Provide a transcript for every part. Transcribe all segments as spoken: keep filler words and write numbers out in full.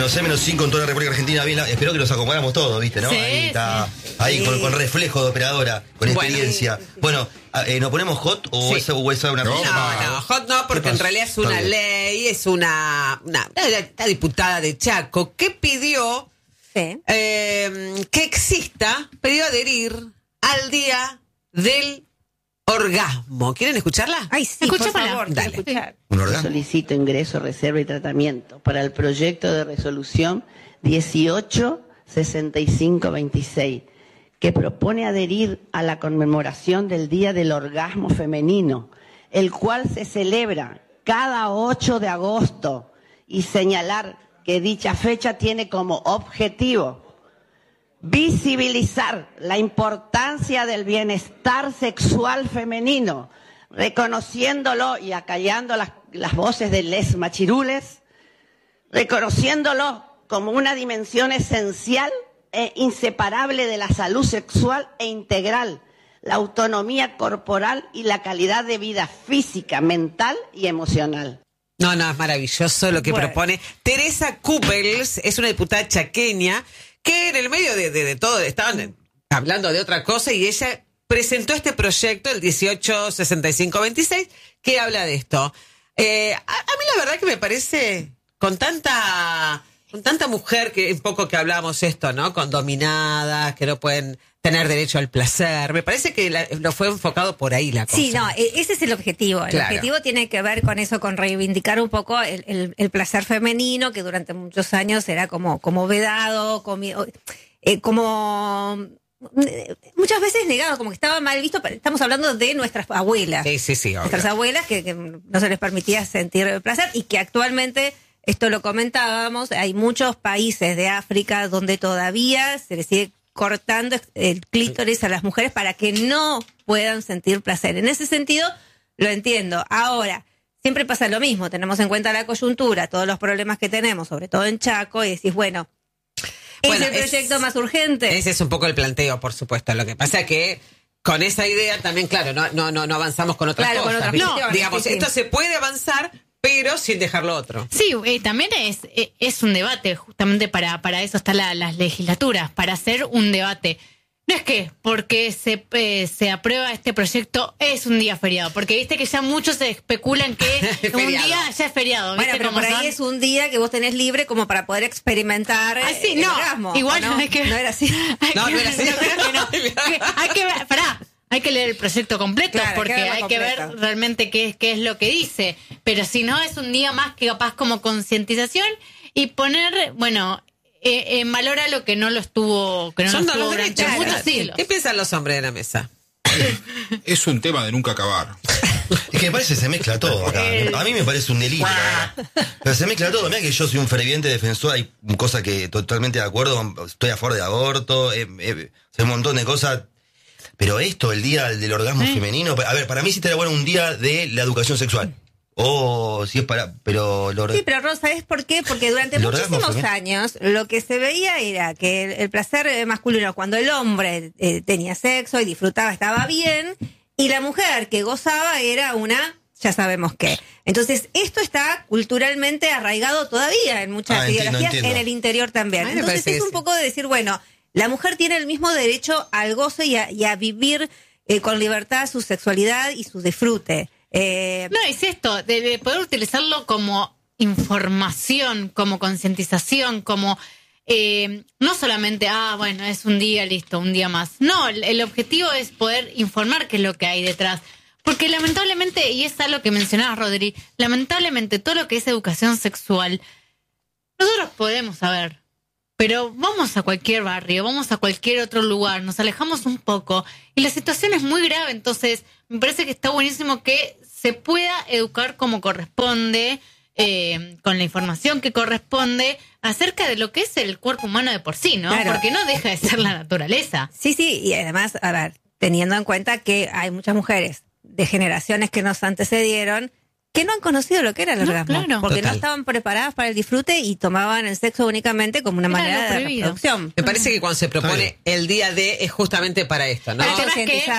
menos seis, menos cinco en toda la República Argentina. Bien, espero que los acomodáramos todos, ¿viste? ¿No? Sí, ahí está, sí. ahí Sí. Con, con reflejo de operadora, con Bueno. experiencia. Bueno, eh, ¿nos ponemos hot o Sí. esa o esa una No, cosa? no, hot no, porque en realidad es una ley, es una, una, una diputada de Chaco que pidió sí. eh, que exista, pidió adherir al día del orgasmo. ¿Quieren escucharla? Ay, sí, Escucha por para- favor, quiero Dale. escuchar. ¿Un orgasmo? Solicito ingreso, reserva y tratamiento para el proyecto de resolución dieciocho sesenta y cinco veintiséis, que propone adherir a la conmemoración del Día del Orgasmo Femenino, el cual se celebra cada ocho de agosto, y señalar que dicha fecha tiene como objetivo visibilizar la importancia del bienestar sexual femenino, reconociéndolo y acallando las, las voces de les machirules, reconociéndolo como una dimensión esencial e inseparable de la salud sexual e integral, la autonomía corporal y la calidad de vida física, mental y emocional. No, no, es maravilloso lo que Bueno. propone. Teresa Couples es una diputada chaqueña que en el medio de, de, de todo estaban hablando de otra cosa y ella presentó este proyecto, el dieciocho sesenta y cinco veintiséis, que habla de esto. Eh, a, a mí la verdad que me parece, con tanta, con tanta mujer, que un poco que hablamos esto, ¿no? Con dominadas, que no pueden tener derecho al placer. Me parece que la, lo fue enfocado por ahí la cosa. Sí, no, e- ese es el objetivo. El Claro. objetivo tiene que ver con eso, con reivindicar un poco el, el, el placer femenino, que durante muchos años era como, como vedado, como, eh, como eh, muchas veces negado, como que estaba mal visto. Pero estamos hablando de nuestras abuelas. Sí, sí, sí, obvio. Nuestras abuelas que, que no se les permitía sentir placer y que actualmente, esto lo comentábamos, hay muchos países de África donde todavía se les sigue cortando el clítoris a las mujeres para que no puedan sentir placer. En ese sentido, lo entiendo. Ahora, siempre pasa lo mismo. Tenemos en cuenta la coyuntura, todos los problemas que tenemos, sobre todo en Chaco, y decís, bueno, Bueno, ¿es el es- proyecto más urgente? Ese es un poco el planteo, por supuesto. Lo que pasa es que con esa idea también, claro, no, no, no, no avanzamos con otras Claro, con cosas. otras ¿viste? cuestiones, digamos, sí, sí. esto se puede avanzar, pero sin dejar lo otro. Sí, eh, también es, eh, es un debate, justamente para, para eso están la, las legislaturas, para hacer un debate. No es que porque se, eh, se aprueba este proyecto es un día feriado, porque viste que ya muchos se especulan que un Feriado. día ya es feriado. Bueno, ¿viste pero cómo por ahí son? es un día que vos tenés libre como para poder experimentar Ah, sí, el no, orgasmo. igual ¿o no? hay que- no era así. Hay No, que- no era así. yo creo que no. Que hay que ver, pará, hay que leer el proyecto completo, Claro, hay que porque verlo hay que ver completo. realmente qué es, qué es lo que dice. Pero si no, es un día más que capaz como concientización y poner, bueno, eh, en valor a lo que no lo estuvo, que no Son lo estuvo los durante derechos. muchos siglos. ¿Qué piensan los hombres de la mesa? Es un tema de nunca acabar. Es que me parece que se mezcla todo acá. A mí me parece un delito. la verdad. Pero se mezcla todo. Mira que yo soy un ferviente defensor. Hay cosas que totalmente de acuerdo. Estoy a favor de aborto. Eh, eh, hay un montón de cosas. Pero esto, el día del orgasmo femenino. A ver, para mí sí estaría bueno un día de la educación sexual. O si es para. Pero. Lo, Sí, pero Rosa, ¿sabes por qué? Porque durante El orgasmo muchísimos femenino. años lo que se veía era que el, el placer eh, masculino, cuando el hombre eh, tenía sexo y disfrutaba, estaba bien, y la mujer que gozaba era una, ya sabemos qué. Entonces, esto está culturalmente arraigado todavía en muchas Ah, entiendo, ideologías, entiendo. en el interior también. A mí me Entonces, parece es que un sí. poco de decir, bueno, la mujer tiene el mismo derecho al goce y a, y a vivir eh, con libertad su sexualidad y su disfrute. Eh, No, es esto, de, de poder utilizarlo como información, como concientización, como eh, no solamente, ah, bueno, es un día, listo, un día más. No, el, el objetivo es poder informar qué es lo que hay detrás. Porque lamentablemente, y es algo que mencionaba Rodri, lamentablemente todo lo que es educación sexual, nosotros podemos saber, pero vamos a cualquier barrio, vamos a cualquier otro lugar, nos alejamos un poco y la situación es muy grave, entonces me parece que está buenísimo que se pueda educar como corresponde, eh, con la información que corresponde acerca de lo que es el cuerpo humano de por sí, ¿no? Claro. Porque no deja de ser la naturaleza. Sí, sí, y además, a ver, teniendo en cuenta que hay muchas mujeres de generaciones que nos antecedieron que no han conocido lo que era el No, orgasmo, claro. porque Total. no estaban preparadas para el disfrute y tomaban el sexo únicamente como una Era manera lo de prohibido. reproducción. Me parece que cuando se Está propone bien. el día de es justamente para esto, ¿no? Para El tema es que- concientizar.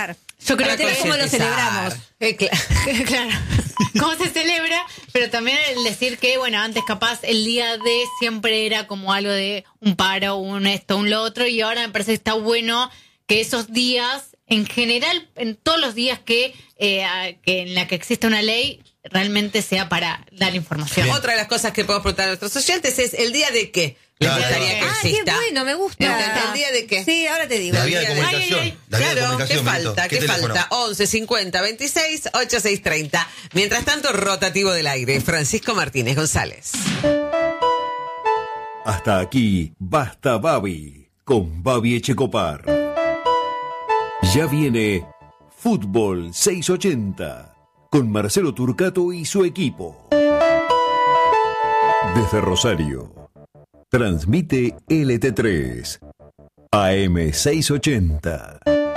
Yo creo Para que ¿Cómo lo concientizar. celebramos? Eh, cla- claro, cómo se celebra, pero también el decir que, bueno, antes capaz el día de siempre era como algo de un paro, un esto, un lo otro, y ahora me parece que está bueno que esos días, en general, en todos los días que, eh, a- que en la que existe una ley, realmente sea para dar información. Otra de las cosas que podemos preguntar a nuestros oyentes es ¿el día de qué les Claro. gustaría que Ah, qué exista? bueno, me gusta. ¿El, el día de qué? Sí, ahora te digo. La vía de Ay, ay, comunicación. ay. La vía de Claro, ¿qué comunicación, Benito. falta? ¿Qué, teléfono? falta? once cincuenta veintiséis ochenta y seis treinta. Mientras tanto, rotativo del aire. Francisco Martínez González. Hasta aquí, Basta Babi, con Babi Echecopar. Ya viene Fútbol seiscientos ochenta, con Marcelo Turcato y su equipo. Desde Rosario, transmite L T tres, A M seiscientos ochenta.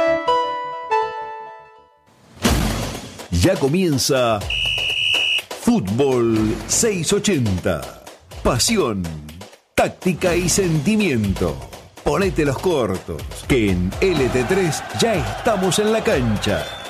Ya comienza Fútbol seiscientos ochenta. Pasión, táctica y sentimiento. Ponete los cortos, que en L T tres ya estamos en la cancha.